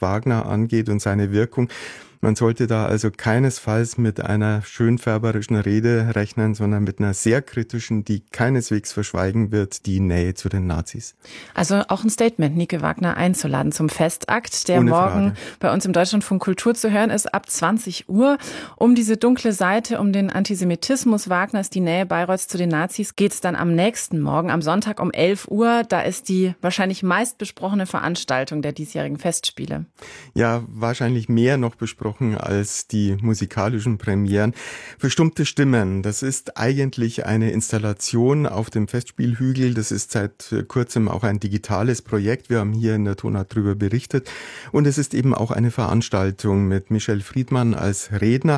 Wagner angeht und seine Wirkung. Man sollte da also keinesfalls mit einer schönfärberischen Rede rechnen, sondern mit einer sehr kritischen, die keineswegs verschweigen wird, die Nähe zu den Nazis. Also auch ein Statement, Nike Wagner einzuladen zum Festakt, der Ohne morgen Frage. bei uns im Deutschlandfunk Kultur zu hören ist, ab 20 Uhr. Um diese dunkle Seite, um den Antisemitismus Wagners, die Nähe Bayreuths zu den Nazis, geht es dann am nächsten Morgen, am Sonntag um 11 Uhr. Da ist die wahrscheinlich meistbesprochene Veranstaltung der diesjährigen Festspiele. Ja, wahrscheinlich mehr noch besprochen als die musikalischen Premieren. Verstummte Stimmen, das ist eigentlich eine Installation auf dem Festspielhügel. Das ist seit kurzem auch ein digitales Projekt. Wir haben hier in der Tonart darüber berichtet. Und es ist eben auch eine Veranstaltung mit Michel Friedmann als Redner.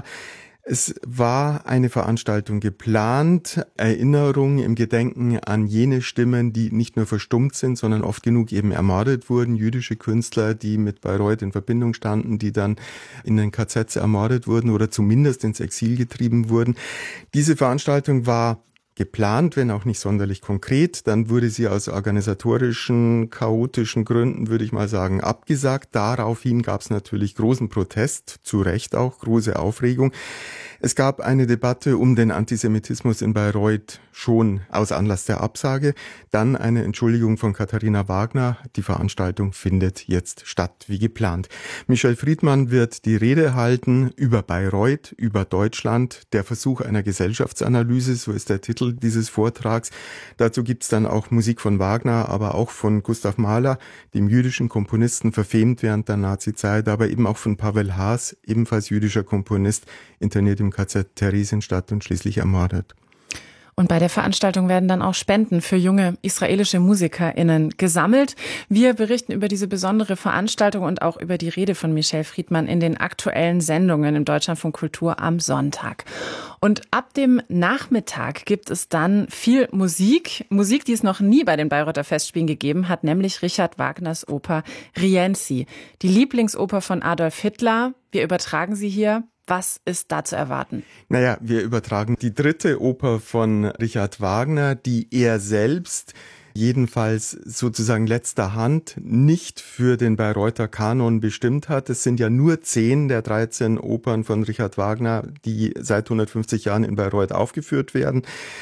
Es war eine Veranstaltung geplant, Erinnerung im Gedenken an jene Stimmen, die nicht nur verstummt sind, sondern oft genug eben ermordet wurden. Jüdische Künstler, die mit Bayreuth in Verbindung standen, die dann in den KZs ermordet wurden oder zumindest ins Exil getrieben wurden. Diese Veranstaltung war geplant, wenn auch nicht sonderlich konkret. Dann wurde sie aus organisatorischen, chaotischen Gründen, würde ich mal sagen, abgesagt. Daraufhin gab es natürlich großen Protest, zu Recht auch, große Aufregung. Es gab eine Debatte um den Antisemitismus in Bayreuth schon aus Anlass der Absage. Dann eine Entschuldigung von Katharina Wagner. Die Veranstaltung findet jetzt statt, wie geplant. Michel Friedmann wird die Rede halten über Bayreuth, über Deutschland, der Versuch einer Gesellschaftsanalyse, so ist der Titel dieses Vortrags. Dazu gibt's dann auch Musik von Wagner, aber auch von Gustav Mahler, dem jüdischen Komponisten, verfemt während der Nazizeit, aber eben auch von Pavel Haas, ebenfalls jüdischer Komponist, interniert im KZ Theresienstadt und schließlich ermordet. Und bei der Veranstaltung werden dann auch Spenden für junge israelische MusikerInnen gesammelt. Wir berichten über diese besondere Veranstaltung und auch über die Rede von Michel Friedmann in den aktuellen Sendungen im Deutschlandfunk Kultur am Sonntag. Und ab dem Nachmittag gibt es dann viel Musik. Musik, die es noch nie bei den Bayreuther Festspielen gegeben hat, nämlich Richard Wagners Oper Rienzi. Die Lieblingsoper von Adolf Hitler. Wir übertragen sie hier. Was ist da zu erwarten? Naja, wir übertragen die dritte Oper von Richard Wagner, die er selbst jedenfalls sozusagen letzter Hand nicht für den Bayreuther Kanon bestimmt hat. Es sind ja nur 10 der 13 Opern von Richard Wagner, die seit 150 Jahren in Bayreuth aufgeführt werden.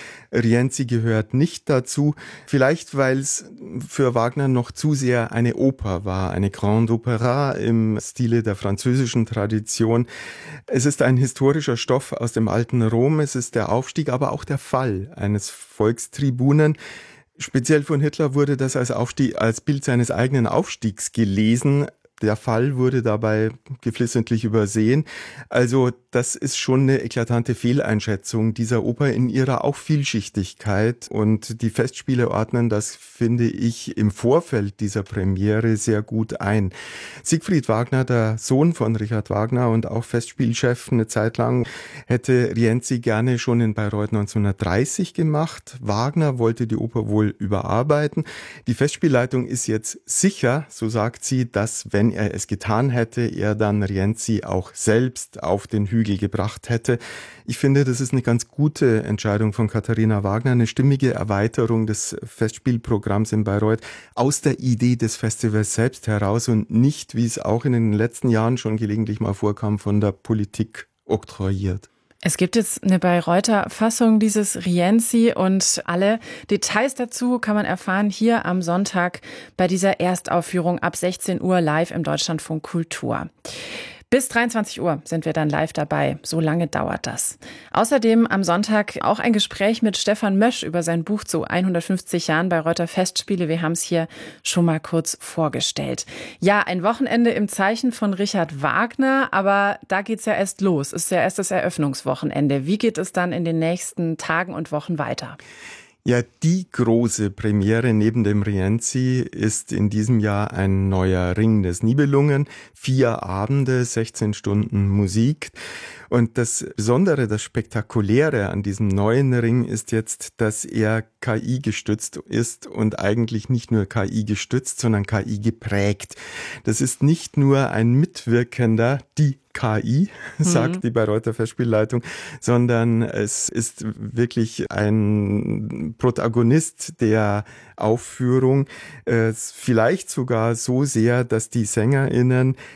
Rienzi gehört nicht dazu, vielleicht weil es für Wagner noch zu sehr eine Oper war, eine Grande Opéra im Stile der französischen Tradition. Es ist ein historischer Stoff aus dem alten Rom, es ist der Aufstieg, aber auch der Fall eines Volkstribunen. Speziell von Hitler wurde das als Bild seines eigenen Aufstiegs gelesen. Der Fall wurde dabei geflissentlich übersehen. Also das ist schon eine eklatante Fehleinschätzung dieser Oper in ihrer auch Vielschichtigkeit. Und die Festspiele ordnen das, finde ich, im Vorfeld dieser Premiere sehr gut ein. Siegfried Wagner, der Sohn von Richard Wagner und auch Festspielchef eine Zeit lang, hätte Rienzi gerne schon in Bayreuth 1930 gemacht. Wagner wollte die Oper wohl überarbeiten. Die Festspielleitung ist jetzt sicher, so sagt sie, dass, wenn er es getan hätte, er dann Rienzi auch selbst auf den Hügel gebracht hätte. Ich finde, das ist eine ganz gute Entscheidung von Katharina Wagner, eine stimmige Erweiterung des Festspielprogramms in Bayreuth aus der Idee des Festivals selbst heraus und nicht, wie es auch in den letzten Jahren schon gelegentlich mal vorkam, von der Politik oktroyiert. Es gibt jetzt eine Bayreuther Fassung dieses Rienzi und alle Details dazu kann man erfahren hier am Sonntag bei dieser Erstaufführung ab 16 Uhr live im Deutschlandfunk Kultur. Bis 23 Uhr sind wir dann live dabei. So lange dauert das. Außerdem am Sonntag auch ein Gespräch mit Stefan Mösch über sein Buch zu 150 Jahren Bayreuther Festspiele. Wir haben es hier schon mal kurz vorgestellt. Ja, ein Wochenende im Zeichen von Richard Wagner, aber da geht's ja erst los. Ist ja erst das Eröffnungswochenende. Wie geht es dann in den nächsten Tagen und Wochen weiter? Ja, die große Premiere neben dem Rienzi ist in diesem Jahr ein neuer Ring des Nibelungen. 4 Abende, 16 Stunden Musik. Und das Besondere, das Spektakuläre an diesem neuen Ring ist jetzt, dass er KI-gestützt ist und eigentlich nicht nur KI-gestützt, sondern KI-geprägt. Das ist nicht nur ein Mitwirkender, die KI, sagt die Bayreuther Festspielleitung, sondern es ist wirklich ein Protagonist der Aufführung, vielleicht sogar so sehr, dass die SängerInnen